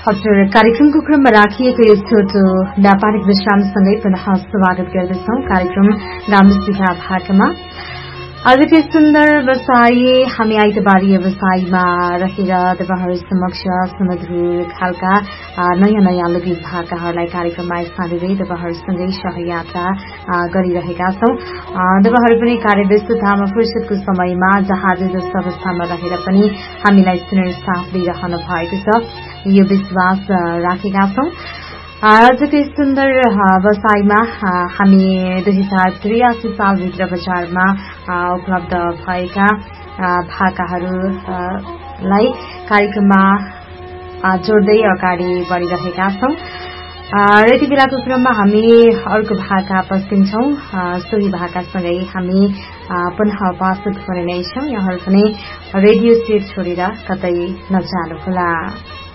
हजुर, कार्यक्रमको क्रममा राखिएको यो छोटो व्यापारिक विश्रामसँगै पुनः स्वागत गर्दछौं कार्यक्रम गाउँसिका भागमा। आजको सुन्दर व्यवसायी हामी आइतबारीय व्यवसायीमा रहेर तपाईहरु समक्ष सुमधुर खालका नयाँ नयाँ लोकगीत भाकाहरूलाई कार्यक्रममा स्थान दिँदै तपाईहरुसँगै सहयात्रा गरिरहेका छौं। तपाईहरु पनि कार्यव्यस्ततामा फुर्सदको समयमा जहाँ जे जस्तो अवस्थामा रहेर पनि हामीलाई सुनेर साथ दिइरहनु भएको छ, यो विश्वास राखेका छौं। आजको सुन्दर व्यवसायमा हामी 2083 सालभित्र बजारमा उपलब्ध भएका भाकाहरूलाई कार्यक्रममा जोड्दै अगाडि बढ़िरहेका छौं। यति बेलाको क्रममा हामी अर्को भाका पस्किन्छौं। सोही भाकासँगै हामी पुनः उपस्थित हुने नै छौं। यहाँहरु पनि रेडियो सेट छोडेर कतै नजानुहोला।